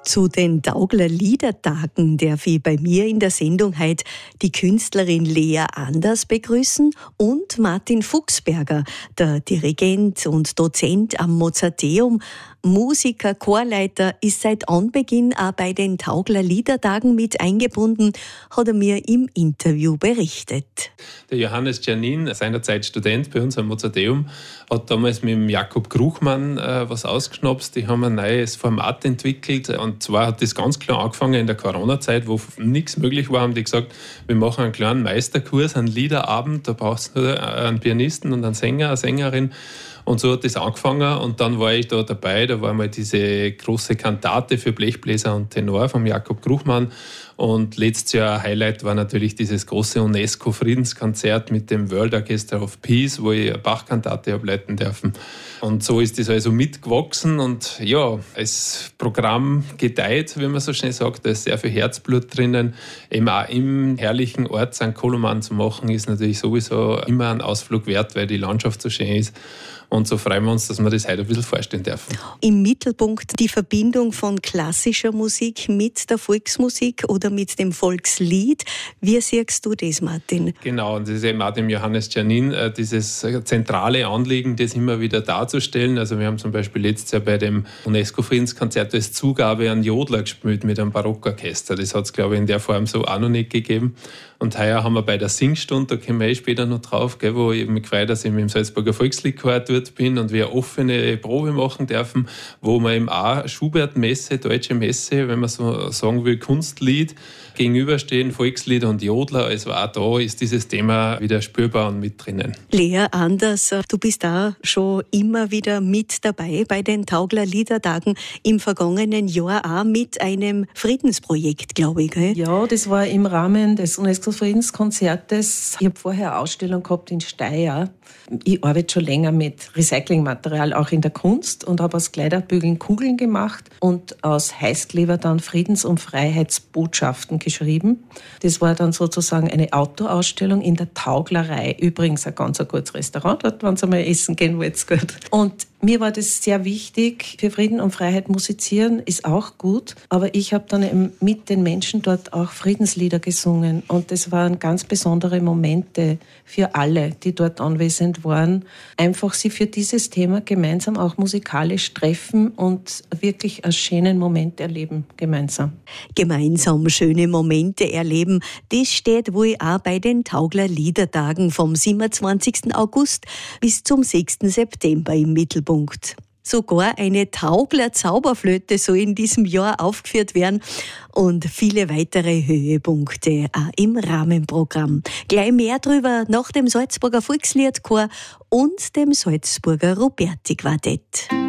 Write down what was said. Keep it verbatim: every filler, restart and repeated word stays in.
Zu den Taugler Liedertagen darf ich bei mir in der Sendung heute die Künstlerin Lea Anders begrüßen und Martin Fuchsberger, der Dirigent und Dozent am Mozarteum, Musiker, Chorleiter, ist seit Anbeginn auch bei den Taugler Liedertagen mit eingebunden, hat er mir im Interview berichtet. Der Johannes Czernin, seinerzeit Student bei uns am Mozarteum, hat damals mit dem Jakob Gruchmann äh, was ausgeschnapst. Die haben ein neues Format entwickelt. Und zwar hat das ganz klar angefangen in der Corona-Zeit, wo nichts möglich war, haben die gesagt, wir machen einen kleinen Meisterkurs, einen Liederabend, da brauchst du nur einen Pianisten und einen Sänger, eine Sängerin. Und so hat das angefangen und dann war ich da dabei, da war mal diese große Kantate für Blechbläser und Tenor vom Jakob Gruchmann. Und letztes Jahr ein Highlight war natürlich dieses große UNESCO-Friedenskonzert mit dem World Orchestra of Peace, wo ich eine Bach-Kantate habe leiten dürfen. Und so ist das also mitgewachsen und ja, das Programm gedeiht, wie man so schnell sagt. Da ist sehr viel Herzblut drinnen. Eben auch im herrlichen Ort Sankt Koloman zu machen, ist natürlich sowieso immer ein Ausflug wert, weil die Landschaft so schön ist. Und so freuen wir uns, dass wir das heute ein bisschen vorstellen dürfen. Im Mittelpunkt die Verbindung von klassischer Musik mit der Volksmusik oder mit dem Volkslied. Wie siehst du das, Martin? Genau, und das ist eben auch dem Johannes Czernin dieses zentrale Anliegen, das immer wieder darzustellen. Also wir haben zum Beispiel letztes Jahr bei dem UNESCO-Friedenskonzert als Zugabe einen Jodler gespielt mit einem Barockorchester. Das hat es, glaube ich, in der Form so auch noch nicht gegeben. Und heuer haben wir bei der Singstunde, da kommen wir eh später noch drauf, gell, wo ich mich gefreut, dass ich mit dem Salzburger Volksliedchor dort bin und wir eine offene Probe machen dürfen, wo man eben auch Schubert-Messe, deutsche Messe, wenn man so sagen will, Kunstlied gegenüberstehen, Volkslied und Jodler. Also auch da ist dieses Thema wieder spürbar und mit drinnen. Lea Anders, du bist da schon immer wieder mit dabei bei den Taugler Liedertagen, im vergangenen Jahr auch mit einem Friedensprojekt, glaube ich. Gell? Ja, das war im Rahmen des UNESCO-Friedenskonzertes. Ich habe vorher eine Ausstellung gehabt in Steyr. Ich arbeite schon länger mit Recyclingmaterial, auch in der Kunst, und habe aus Kleiderbügeln Kugeln gemacht und aus Heißkleber dann Friedens- und Freiheitsbotschaften geschrieben. Das war dann sozusagen eine Outdoor-Ausstellung in der Tauglerei. Übrigens ein ganz ein gutes Restaurant dort, wenn Sie mal essen gehen wollt. Gut. Und mir war das sehr wichtig. Für Frieden und Freiheit musizieren ist auch gut. Aber ich habe dann eben mit den Menschen dort auch Friedenslieder gesungen. Und das waren ganz besondere Momente für alle, die dort anwesend waren. Einfach sie für dieses Thema gemeinsam auch musikalisch treffen und wirklich einen schönen Moment erleben gemeinsam. Gemeinsam schöne Momente erleben, das steht wohl auch bei den Taugler Liedertagen vom siebenundzwanzigsten August bis zum sechsten September im Mittelpunkt. Sogar eine Taugler Zauberflöte soll in diesem Jahr aufgeführt werden und viele weitere Höhepunkte auch im Rahmenprogramm. Gleich mehr drüber nach dem Salzburger Volksliedchor und dem Salzburger Roberti Quartett.